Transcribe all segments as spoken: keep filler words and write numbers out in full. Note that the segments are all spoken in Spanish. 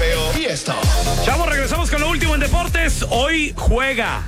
feo y esto. Chavos, regresamos con lo último en deportes. Hoy juega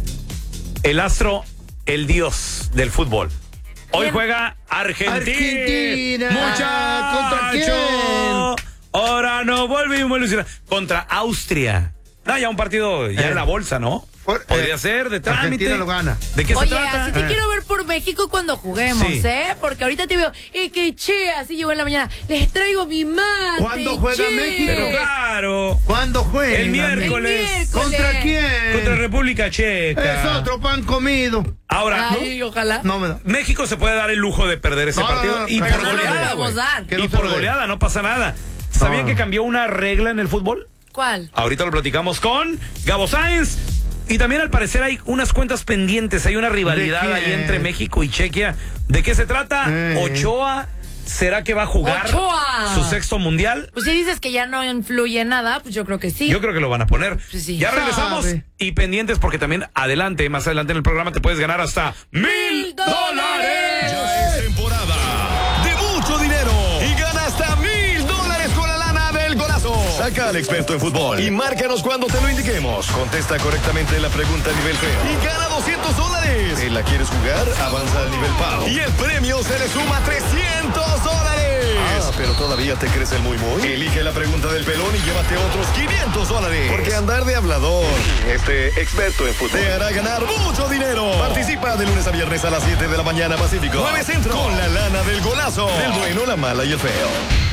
el astro, el dios del fútbol. Hoy juega Argentina. Argentina. Mucha. ¿Contra quién? Ahora no volvimos a ilusionar. Contra Austria. No, ya un partido, ya Eh. en la bolsa, ¿no? Por- Podría eh, ser de trámite. Argentina lo gana. ¿De qué Oye, se trata? así te Eh. quiero ver por México cuando juguemos, Sí. ¿eh? Porque ahorita te veo, eh, que che, así llegó en la mañana. Les traigo mi mate. ¿Cuándo juega che. México? Pero claro. ¿Cuándo juega? El miércoles. El miércoles. ¿Contra quién? Contra República Checa. Es otro pan comido. Ahora, Ay, ojalá. No me da. México se puede dar el lujo de perder ese No, no, partido. no, y no, por no, no, goleada, no, no, güey. vamos a dar. Que no Y se por lo dé. goleada, no pasa nada. ¿Sabían No. que cambió una regla en el fútbol? ¿Cuál? Ahorita lo platicamos con Gabo Sáenz. Y también al parecer hay unas cuentas pendientes. Hay una rivalidad ¿De ahí quién? entre México y Chequia. ¿De qué se trata? Eh. Ochoa. ¿Será que va a jugar ¡Ochoa! su sexto mundial? Pues si dices que ya no influye nada, pues yo creo que sí. Yo creo que lo van a poner. Pues sí. Ya regresamos Sabe. y pendientes porque también adelante, más adelante en el programa te puedes ganar hasta mil dólares. Ya es temporada de mucho dinero y gana hasta mil dólares con la lana del golazo. Saca al experto en fútbol y márcanos cuando te lo indiquemos. Contesta correctamente la pregunta a nivel feo y gana doscientos dólares. ¿La quieres jugar? Avanza al nivel pavo y el premio se le suma trescientos dólares. Ah, pero todavía te crees el muy muy. Elige la pregunta del pelón y llévate otros quinientos dólares. Porque andar de hablador, este experto en fútbol, te hará ganar mucho dinero. Participa de lunes a viernes a las siete de la mañana Pacífico. nueve Centro. Con la lana del golazo. El bueno, la mala y el feo.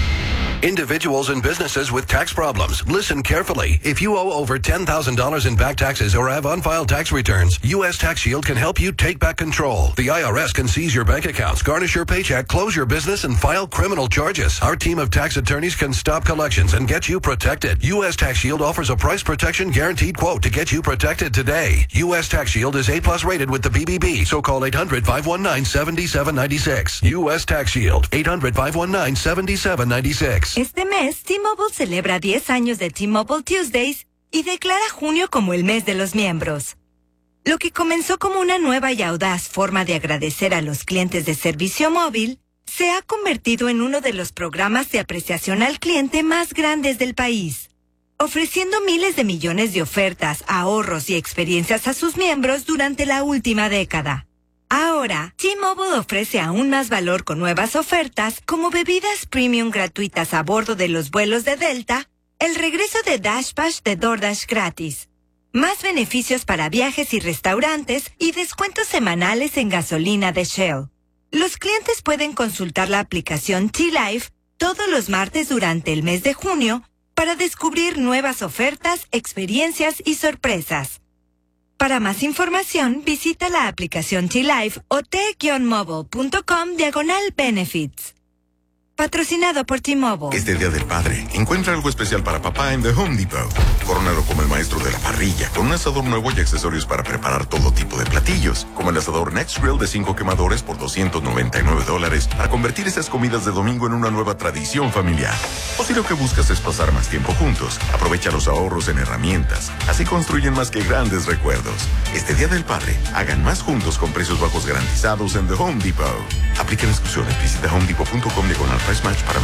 Individuals and businesses with tax problems. Listen carefully. If you owe over ten thousand dollars in back taxes or have unfiled tax returns, U S Tax Shield can help you take back control. The I R S can seize your bank accounts, garnish your paycheck, close your business, and file criminal charges. Our team of tax attorneys can stop collections and get you protected. U S Tax Shield offers a price protection guaranteed quote to get you protected today. U S Tax Shield is A plus rated with the B B B, so call eight hundred, five one nine, seven seven nine six. U S Tax Shield, eight hundred, five one nine, seven seven nine six. Este mes, T-Mobile celebra diez años de T-Mobile Tuesdays y declara junio como el mes de los miembros. Lo que comenzó como una nueva y audaz forma de agradecer a los clientes de servicio móvil, se ha convertido en uno de los programas de apreciación al cliente más grandes del país, ofreciendo miles de millones de ofertas, ahorros y experiencias a sus miembros durante la última década. Ahora, T-Mobile ofrece aún más valor con nuevas ofertas como bebidas premium gratuitas a bordo de los vuelos de Delta, el regreso de DashPass de DoorDash gratis, más beneficios para viajes y restaurantes y descuentos semanales en gasolina de Shell. Los clientes pueden consultar la aplicación T-Life todos los martes durante el mes de junio para descubrir nuevas ofertas, experiencias y sorpresas. Para más información, visita la aplicación T-Life o t-mobile.com diagonal benefits. Patrocinado por T-Mobile. Este Día del Padre, encuentra algo especial para papá en The Home Depot. Córonalo como el maestro de la parrilla, con un asador nuevo y accesorios para preparar todo tipo de platillos, como el asador Next Grill de cinco quemadores por doscientos noventa y nueve dólares, para convertir esas comidas de domingo en una nueva tradición familiar. O si lo que buscas es pasar más tiempo juntos, aprovecha los ahorros en herramientas. Así construyen más que grandes recuerdos. Este Día del Padre, hagan más juntos con precios bajos garantizados en The Home Depot. Aplican exclusiones. Visita home depot punto com diagonal price match para